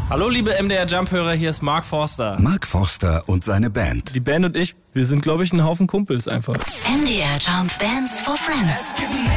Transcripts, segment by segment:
Hallo liebe MDR Jump-Hörer, hier ist Mark Forster. Mark Forster und seine Band. Die Band und ich, wir sind glaube ich ein Haufen Kumpels einfach. MDR Jump Bands for Friends.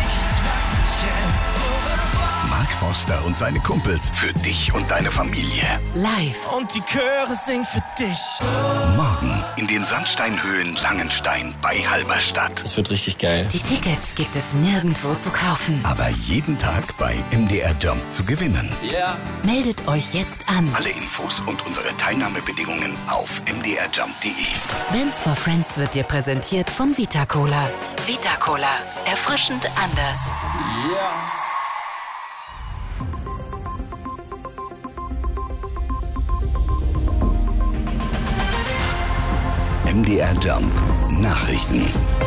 Mark Forster und seine Kumpels für dich und deine Familie. Live. Und die Chöre singen für dich. Morgen in den Sandsteinhöhlen Langenstein bei Halberstadt. Das wird richtig geil. Die Tickets gibt es nirgendwo zu kaufen. Aber jeden Tag bei MDR Jump zu gewinnen. Ja. Yeah. Meldet euch jetzt an. Alle Infos und unsere Teilnahmebedingungen auf mdrjump.de. Bands for Friends wird dir präsentiert von Vita Cola. Vita Cola. Erfrischend anders. Ja. Yeah. MDR Jump Nachrichten.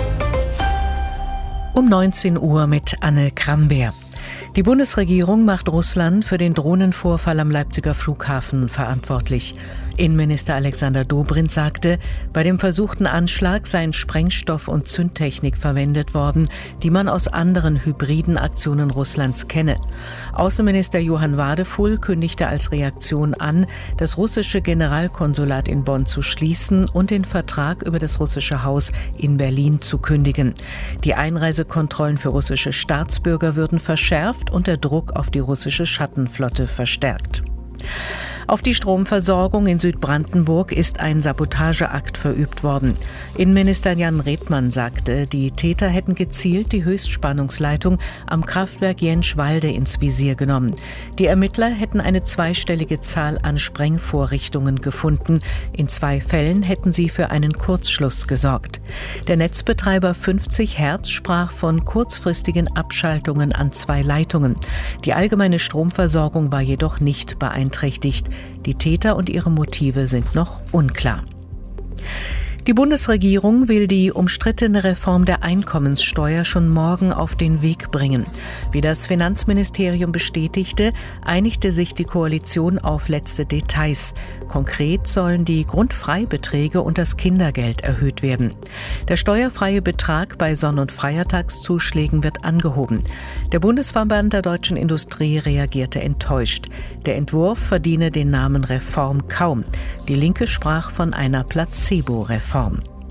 Um 19 Uhr mit Anne Krambeer. Die Bundesregierung macht Russland für den Drohnenvorfall am Leipziger Flughafen verantwortlich. Innenminister Alexander Dobrindt sagte, bei dem versuchten Anschlag seien Sprengstoff und Zündtechnik verwendet worden, die man aus anderen hybriden Aktionen Russlands kenne. Außenminister Johann Wadefuhl kündigte als Reaktion an, das russische Generalkonsulat in Bonn zu schließen und den Vertrag über das russische Haus in Berlin zu kündigen. Die Einreisekontrollen für russische Staatsbürger würden verschärft und der Druck auf die russische Schattenflotte verstärkt. Auf die Stromversorgung in Südbrandenburg ist ein Sabotageakt verübt worden. Innenminister Jan Redmann sagte, die Täter hätten gezielt die Höchstspannungsleitung am Kraftwerk Jenschwalde ins Visier genommen. Die Ermittler hätten eine zweistellige Zahl an Sprengvorrichtungen gefunden. In 2 Fällen hätten sie für einen Kurzschluss gesorgt. Der Netzbetreiber 50 Hertz sprach von kurzfristigen Abschaltungen an 2 Leitungen. Die allgemeine Stromversorgung war jedoch nicht beeinträchtigt. Die Täter und ihre Motive sind noch unklar. Die Bundesregierung will die umstrittene Reform der Einkommenssteuer schon morgen auf den Weg bringen. Wie das Finanzministerium bestätigte, einigte sich die Koalition auf letzte Details. Konkret sollen die Grundfreibeträge und das Kindergeld erhöht werden. Der steuerfreie Betrag bei Sonn- und Feiertagszuschlägen wird angehoben. Der Bundesverband der deutschen Industrie reagierte enttäuscht. Der Entwurf verdiene den Namen Reform kaum. Die Linke sprach von einer Placebo-Reform.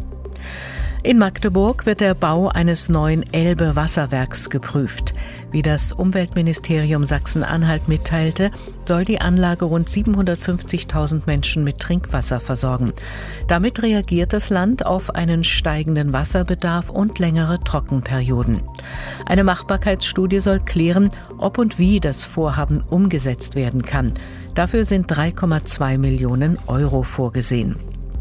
In Magdeburg wird der Bau eines neuen Elbe-Wasserwerks geprüft. Wie das Umweltministerium Sachsen-Anhalt mitteilte, soll die Anlage rund 750.000 Menschen mit Trinkwasser versorgen. Damit reagiert das Land auf einen steigenden Wasserbedarf und längere Trockenperioden. Eine Machbarkeitsstudie soll klären, ob und wie das Vorhaben umgesetzt werden kann. Dafür sind 3,2 Millionen Euro vorgesehen.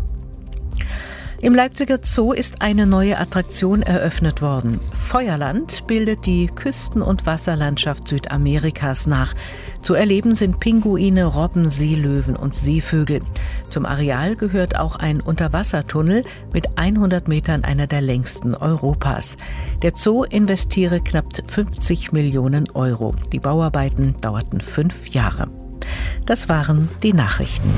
Im Leipziger Zoo ist eine neue Attraktion eröffnet worden. Feuerland bildet die Küsten- und Wasserlandschaft Südamerikas nach. Zu erleben sind Pinguine, Robben, Seelöwen und Seevögel. Zum Areal gehört auch ein Unterwassertunnel mit 100 Metern, einer der längsten Europas. Der Zoo investiere knapp 50 Millionen Euro. Die Bauarbeiten dauerten 5 Jahre. Das waren die Nachrichten.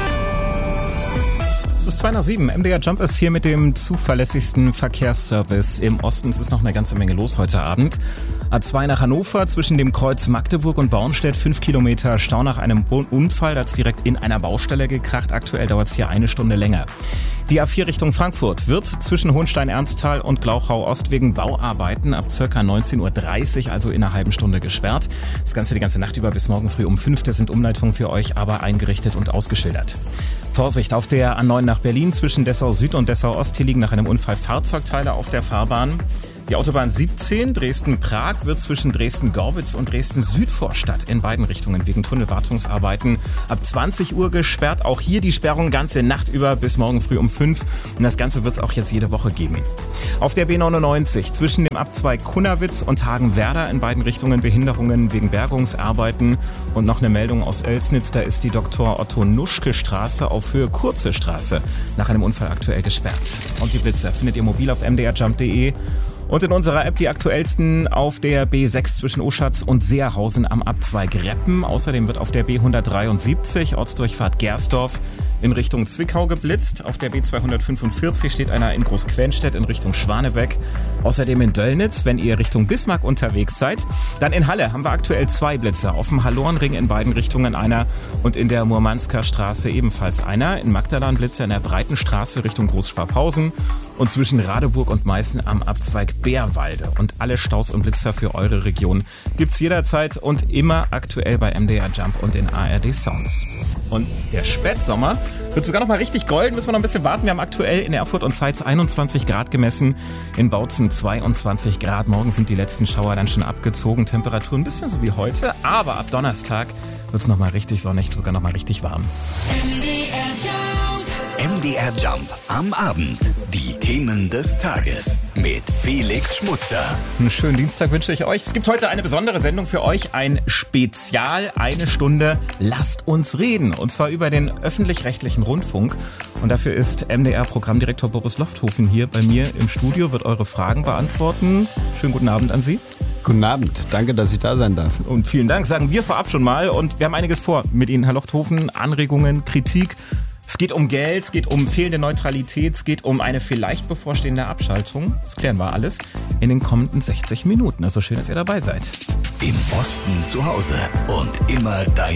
Es ist 6:02. MDR Jump ist hier mit dem zuverlässigsten Verkehrsservice im Osten. Es ist noch eine ganze Menge los heute Abend. A2 nach Hannover zwischen dem Kreuz Magdeburg und Bornstedt, 5 Kilometer Stau nach einem Unfall. Da hat es direkt in einer Baustelle gekracht. Aktuell dauert es hier 1 Stunde länger. Die A4 Richtung Frankfurt wird zwischen Hohenstein-Ernsthal und Glauchau-Ost wegen Bauarbeiten ab ca. 19.30 Uhr, also in einer halben Stunde gesperrt. Das Ganze die ganze Nacht über bis morgen früh um 5. Das sind Umleitungen für euch, aber eingerichtet und ausgeschildert. Vorsicht auf der A9 nach Berlin zwischen Dessau Süd und Dessau Ost. Hier liegen nach einem Unfall Fahrzeugteile auf der Fahrbahn. Die Autobahn 17 Dresden-Prag wird zwischen Dresden-Gorbitz und Dresden-Südvorstadt in beiden Richtungen wegen Tunnelwartungsarbeiten ab 20 Uhr gesperrt. Auch hier die Sperrung ganze Nacht über bis morgen früh um 5. Und das Ganze wird es auch jetzt jede Woche geben. Auf der B99 zwischen dem Abzweig Kunnawitz und Hagenwerder in beiden Richtungen Behinderungen wegen Bergungsarbeiten. Und noch eine Meldung aus Oelsnitz, da ist die Dr. Otto-Nuschke-Straße auf Höhe Kurze Straße nach einem Unfall aktuell gesperrt. Und die Blitzer findet ihr mobil auf mdrjump.de. Und in unserer App die aktuellsten auf der B6 zwischen Oschatz und Seerhausen am Abzweig Reppen. Außerdem wird auf der B173 Ortsdurchfahrt Gersdorf in Richtung Zwickau geblitzt. Auf der B245 steht einer in Großquenstedt in Richtung Schwanebeck. Außerdem in Döllnitz, wenn ihr Richtung Bismarck unterwegs seid. Dann in Halle haben wir aktuell 2 Blitzer. Auf dem Hallornring in beiden Richtungen einer und in der Murmansker Straße ebenfalls einer. In Magdalan Blitzer in der Breitenstraße Richtung Großschwabhausen und zwischen Radeburg und Meißen am Abzweig Bärwalde. Und alle Staus und Blitzer für eure Region gibt's jederzeit und immer aktuell bei MDR Jump und in ARD Sounds. Und der Spätsommer wird sogar noch mal richtig golden, müssen wir noch ein bisschen warten. Wir haben aktuell in Erfurt und Zeitz 21 Grad gemessen, in Bautzen 22 Grad. Morgen sind die letzten Schauer dann schon abgezogen, Temperatur ein bisschen so wie heute, aber ab Donnerstag wird's noch mal richtig sonnig, sogar noch mal richtig warm. MDR Jump am Abend. Die Themen des Tages mit Felix Schmutzer. Einen schönen Dienstag wünsche ich euch. Es gibt heute eine besondere Sendung für euch, ein Spezial, 1 Stunde Lasst uns reden. Und zwar über den öffentlich-rechtlichen Rundfunk. Und dafür ist MDR-Programmdirektor Boris Lofthofen hier bei mir im Studio, wird eure Fragen beantworten. Schönen guten Abend an Sie. Guten Abend, danke, dass ich da sein darf. Und vielen Dank, sagen wir vorab schon mal. Und wir haben einiges vor mit Ihnen, Herr Lofthofen. Anregungen, Kritik. Es geht um Geld, es geht um fehlende Neutralität, es geht um eine vielleicht bevorstehende Abschaltung. Das klären wir alles in den kommenden 60 Minuten. Also schön, dass ihr dabei seid. Im Osten zu Hause und immer dein